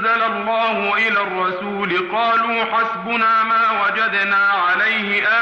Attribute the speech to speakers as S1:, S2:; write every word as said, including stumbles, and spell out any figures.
S1: الله إلى الرسول قالوا حسبنا ما وجدنا عليه